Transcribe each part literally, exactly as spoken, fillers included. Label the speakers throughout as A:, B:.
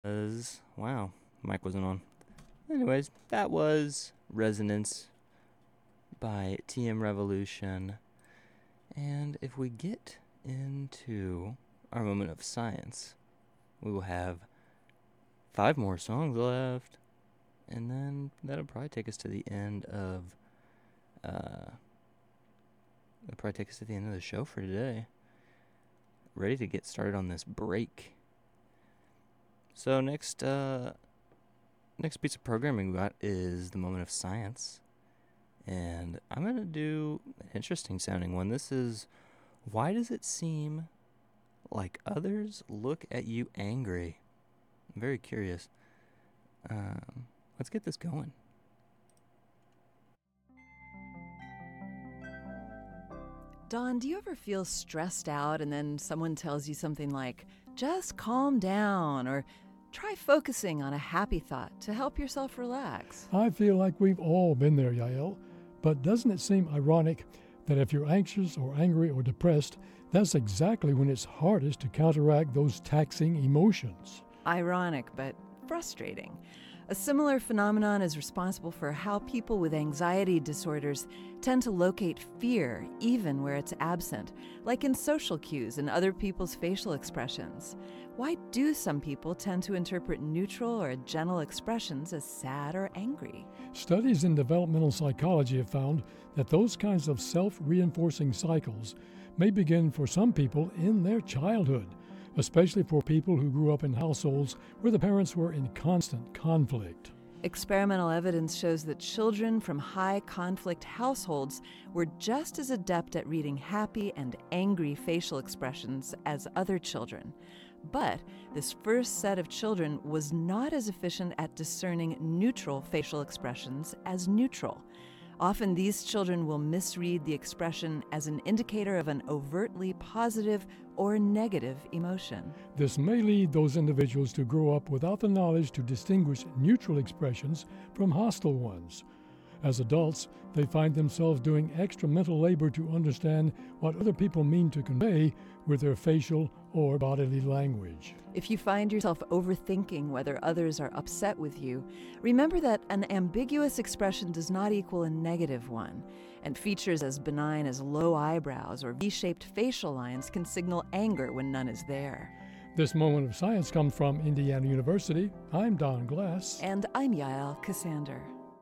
A: was, wow, mic wasn't on. Anyways, that was Resonance by T M Revolution. And if we get into our moment of science, we will have five more songs left. And then that'll probably take us to the end of, uh, it'll probably take us to the end of the show for today. Ready to get started on this break. So next, uh, next piece of programming we got is the moment of science. And I'm going to do an interesting sounding one. This is, why does it seem like others look at you angry? I'm very curious. Um, let's get this going.
B: Dawn, do you ever feel stressed out and then someone tells you something like, just calm down, or try focusing on a happy thought to help yourself relax?
C: I feel like we've all been there, Yael. But doesn't it seem ironic that if you're anxious or angry or depressed, that's exactly when it's hardest to counteract those taxing emotions?
B: Ironic, but frustrating. A similar phenomenon is responsible for how people with anxiety disorders tend to locate fear even where it's absent, like in social cues and other people's facial expressions. Why do some people tend to interpret neutral or gentle expressions as sad or angry?
C: Studies in developmental psychology have found that those kinds of self-reinforcing cycles may begin for some people in their childhood, especially for people who grew up in households where the parents were in constant conflict.
B: Experimental evidence shows that children from high-conflict households were just as adept at reading happy and angry facial expressions as other children. But this first set of children was not as efficient at discerning neutral facial expressions as neutral. Often these children will misread the expression as an indicator of an overtly positive or negative emotion.
C: This may lead those individuals to grow up without the knowledge to distinguish neutral expressions from hostile ones. As adults, they find themselves doing extra mental labor to understand what other people mean to convey with their facial or bodily language.
B: If you find yourself overthinking whether others are upset with you, remember that an ambiguous expression does not equal a negative one, and features as benign as low eyebrows or V-shaped facial lines can signal anger when none is there.
C: This moment of science comes from Indiana University. I'm Don Glass.
B: And I'm Yael Cassander.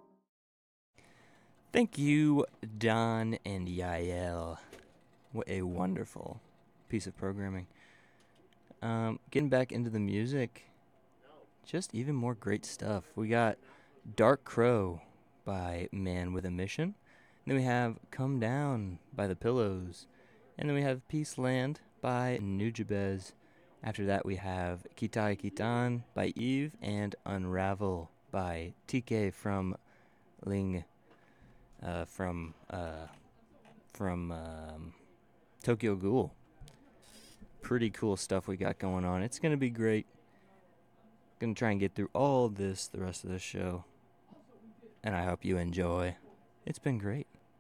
A: Thank you, Don and Yael. What a wonderful piece of programming. Um, getting back into the music, just even more great stuff. We got Dark Crow by Man with a Mission. And then we have Come Down by The Pillows. And then we have Peace Land by Nujabes. After that we have Kitai Kitan by Eve and Unravel by T K from Ling. Uh, from uh, from um, Tokyo Ghoul. Pretty cool stuff we got going on. It's gonna be great. Gonna try and get through all this the rest of the show, and I hope you enjoy. It's been great.